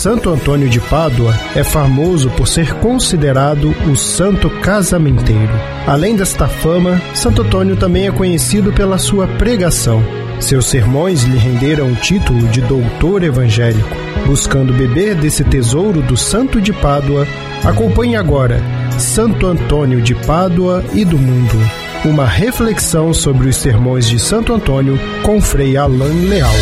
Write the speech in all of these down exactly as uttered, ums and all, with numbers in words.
Santo Antônio de Pádua é famoso por ser considerado o santo casamenteiro. Além desta fama, Santo Antônio também é conhecido pela sua pregação. Seus sermões lhe renderam o título de doutor evangélico. Buscando beber desse tesouro do Santo de Pádua, acompanhe agora Santo Antônio de Pádua e do Mundo, uma reflexão sobre os sermões de Santo Antônio com Frei Alain Leal.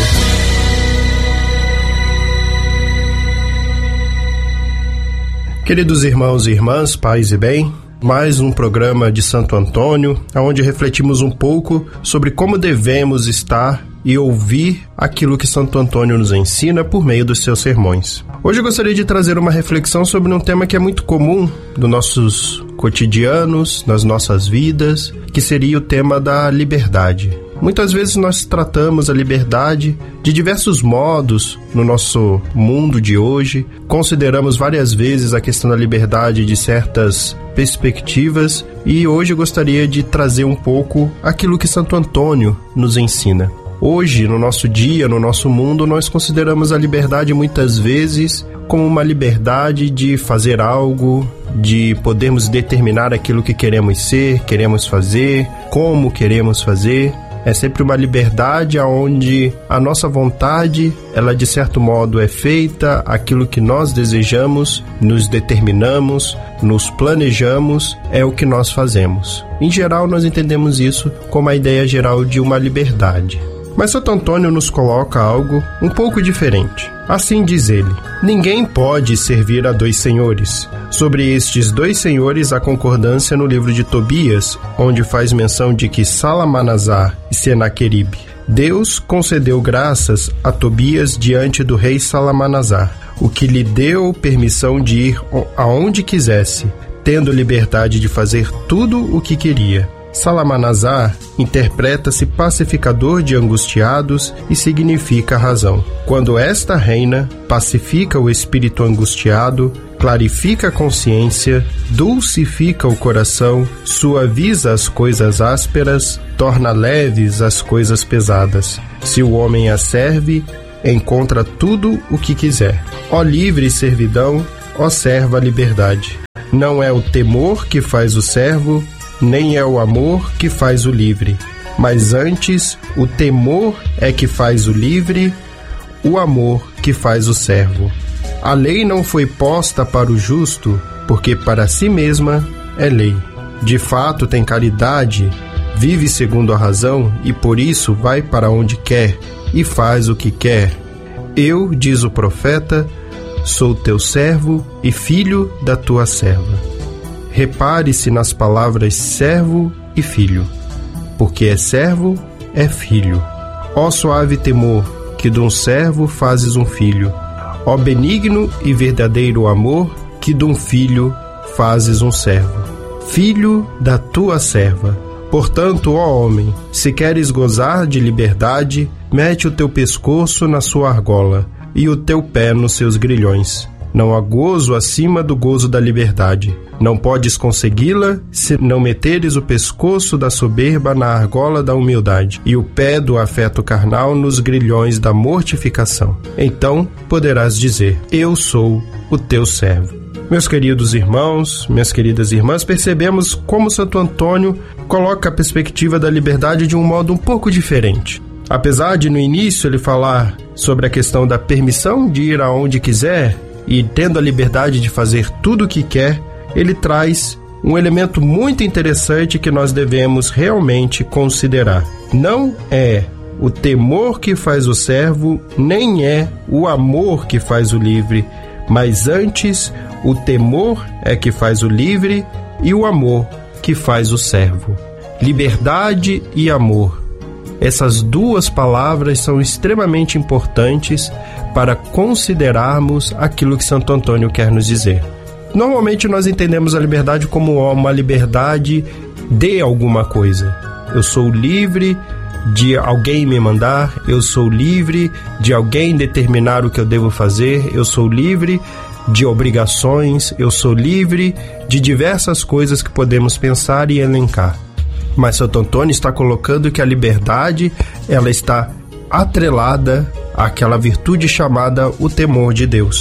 Queridos irmãos e irmãs, paz e bem, mais um programa de Santo Antônio, onde refletimos um pouco sobre como devemos estar e ouvir aquilo que Santo Antônio nos ensina por meio dos seus sermões. Hoje eu gostaria de trazer uma reflexão sobre um tema que é muito comum nos nossos cotidianos, nas nossas vidas, que seria o tema da liberdade. Muitas vezes nós tratamos a liberdade de diversos modos no nosso mundo de hoje, consideramos várias vezes a questão da liberdade de certas perspectivas e hoje eu gostaria de trazer um pouco aquilo que Santo Antônio nos ensina. Hoje, no nosso dia, no nosso mundo, nós consideramos a liberdade muitas vezes como uma liberdade de fazer algo, de podermos determinar aquilo que queremos ser, queremos fazer, como queremos fazer. É sempre uma liberdade onde a nossa vontade, ela de certo modo é feita, aquilo que nós desejamos, nos determinamos, nos planejamos, é o que nós fazemos. Em geral, nós entendemos isso como a ideia geral de uma liberdade. Mas Santo Antônio nos coloca algo um pouco diferente. Assim diz ele: ninguém pode servir a dois senhores. Sobre estes dois senhores há concordância no livro de Tobias, onde faz menção de que Salmanasar e Senaqueribe. Deus concedeu graças a Tobias diante do rei Salmanasar, o que lhe deu permissão de ir aonde quisesse, tendo liberdade de fazer tudo o que queria. Salmanasar interpreta-se pacificador de angustiados e significa razão. Quando esta reina, pacifica o espírito angustiado, clarifica a consciência, dulcifica o coração, suaviza as coisas ásperas, torna leves as coisas pesadas. Se o homem a serve, encontra tudo o que quiser. Ó livre servidão, ó serva liberdade. Não é o temor que faz o servo, nem é o amor que faz o livre, mas antes o temor é que faz o livre, o amor que faz o servo. A lei não foi posta para o justo, porque para si mesma é lei. De fato tem caridade, vive segundo a razão e por isso vai para onde quer e faz o que quer. Eu, diz o profeta, sou teu servo e filho da tua serva. Repare-se nas palavras servo e filho, porque é servo, é filho. Ó suave temor, que de um servo fazes um filho. Ó benigno e verdadeiro amor, que de um filho fazes um servo. Filho da tua serva. Portanto, ó homem, se queres gozar de liberdade, mete o teu pescoço na sua argola e o teu pé nos seus grilhões. Não há gozo acima do gozo da liberdade. Não podes consegui-la se não meteres o pescoço da soberba na argola da humildade e o pé do afeto carnal nos grilhões da mortificação. Então poderás dizer: eu sou o teu servo. Meus queridos irmãos, minhas queridas irmãs, percebemos como Santo Antônio coloca a perspectiva da liberdade de um modo um pouco diferente. Apesar de no início ele falar sobre a questão da permissão de ir aonde quiser e tendo a liberdade de fazer tudo o que quer, ele traz um elemento muito interessante que nós devemos realmente considerar. Não é o temor que faz o servo, nem é o amor que faz o livre, mas antes o temor é que faz o livre e o amor que faz o servo. Liberdade e amor. Essas duas palavras são extremamente importantes para considerarmos aquilo que Santo Antônio quer nos dizer. Normalmente nós entendemos a liberdade como uma liberdade de alguma coisa. Eu sou livre de alguém me mandar, eu sou livre de alguém determinar o que eu devo fazer, eu sou livre de obrigações, eu sou livre de diversas coisas que podemos pensar e elencar. Mas Santo Antônio está colocando que a liberdade, ela está atrelada àquela virtude chamada o temor de Deus.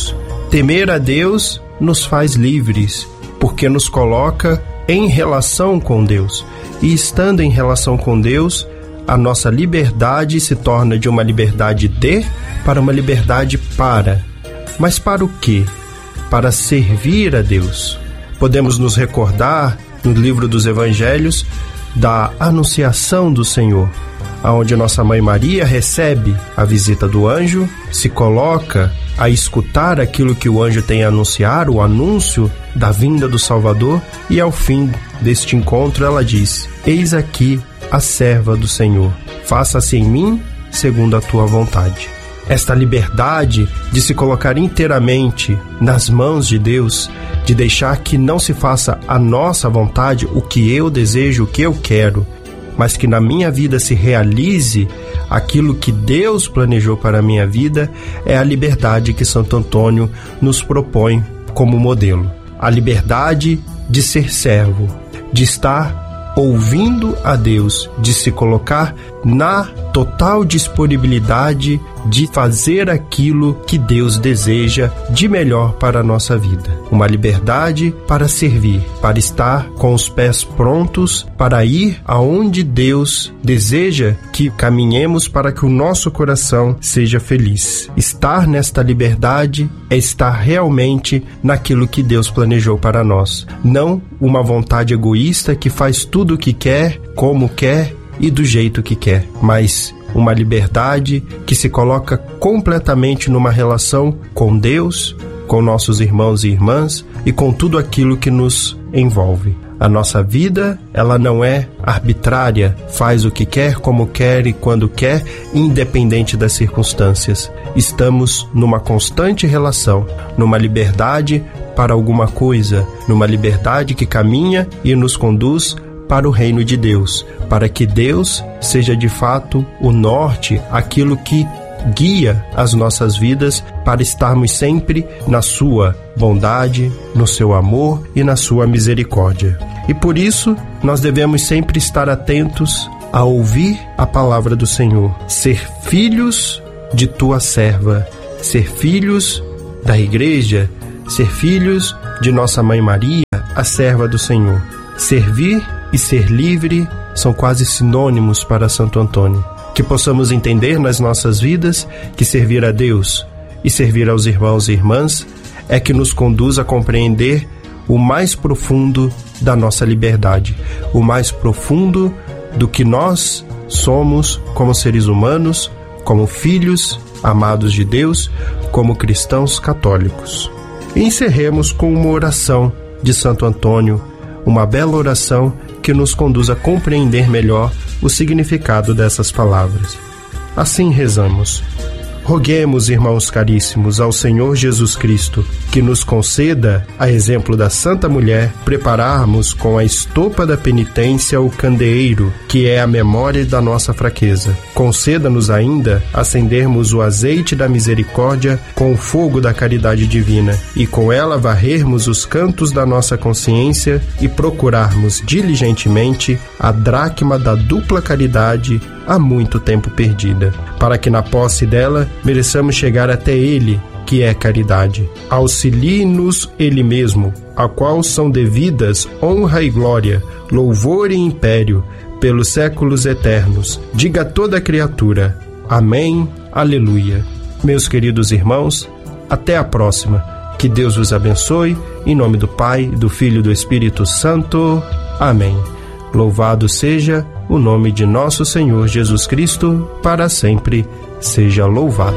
Temer a Deus nos faz livres, porque nos coloca em relação com Deus. E estando em relação com Deus, a nossa liberdade se torna de uma liberdade de para uma liberdade para. Mas para o quê? Para servir a Deus. Podemos nos recordar, no livro dos Evangelhos, da anunciação do Senhor, onde nossa mãe Maria recebe a visita do anjo, se coloca a escutar aquilo que o anjo tem a anunciar, o anúncio da vinda do Salvador, e ao fim deste encontro ela diz: eis aqui a serva do Senhor, faça-se em mim segundo a tua vontade. Esta liberdade de se colocar inteiramente nas mãos de Deus, de deixar que não se faça a nossa vontade, o que eu desejo, o que eu quero, mas que na minha vida se realize aquilo que Deus planejou para a minha vida, é a liberdade que Santo Antônio nos propõe como modelo. A liberdade de ser servo, de estar ouvindo a Deus, de se colocar na total disponibilidade de fazer aquilo que Deus deseja de melhor para a nossa vida. Uma liberdade para servir, para estar com os pés prontos para ir aonde Deus deseja que caminhemos para que o nosso coração seja feliz. Estar nesta liberdade é estar realmente naquilo que Deus planejou para nós. Não uma vontade egoísta que faz tudo o que quer, como quer e do jeito que quer, mas uma liberdade que se coloca completamente numa relação com Deus, com nossos irmãos e irmãs e com tudo aquilo que nos envolve. A nossa vida, ela não é arbitrária, faz o que quer, como quer e quando quer, independente das circunstâncias. Estamos numa constante relação, numa liberdade para alguma coisa, numa liberdade que caminha e nos conduz para o reino de Deus, para que Deus seja de fato o norte, aquilo que guia as nossas vidas para estarmos sempre na sua bondade, no seu amor e na sua misericórdia. E por isso nós devemos sempre estar atentos a ouvir a palavra do Senhor, ser filhos de tua serva, ser filhos da igreja, ser filhos de nossa mãe Maria, a serva do Senhor. Servir e ser livre são quase sinônimos para Santo Antônio. Que possamos entender nas nossas vidas que servir a Deus e servir aos irmãos e irmãs é que nos conduz a compreender o mais profundo da nossa liberdade, o mais profundo do que nós somos como seres humanos, como filhos amados de Deus, como cristãos católicos. E encerremos com uma oração de Santo Antônio, uma bela oração que nos conduz a compreender melhor o significado dessas palavras. Assim rezamos: roguemos, irmãos caríssimos, ao Senhor Jesus Cristo, que nos conceda, a exemplo da Santa Mulher, prepararmos com a estopa da penitência o candeeiro, que é a memória da nossa fraqueza. Conceda-nos ainda acendermos o azeite da misericórdia com o fogo da caridade divina, e com ela varrermos os cantos da nossa consciência e procurarmos diligentemente a dracma da dupla caridade há muito tempo perdida, para que na posse dela mereçamos chegar até Ele, que é caridade. Auxilie-nos Ele mesmo, a qual são devidas honra e glória, louvor e império, pelos séculos eternos. Diga a toda criatura: amém, aleluia. Meus queridos irmãos, até a próxima. Que Deus vos abençoe, em nome do Pai, do Filho e do Espírito Santo. Amém. Louvado seja o nome de nosso Senhor Jesus Cristo, para sempre seja louvado.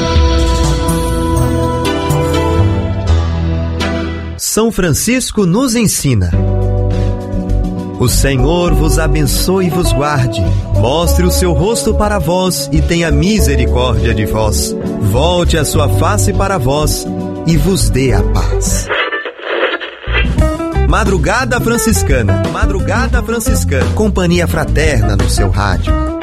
São Francisco nos ensina: o Senhor vos abençoe e vos guarde, mostre o seu rosto para vós e tenha misericórdia de vós, volte a sua face para vós e vos dê a paz. Madrugada Franciscana, Madrugada Franciscana, companhia fraterna no seu rádio.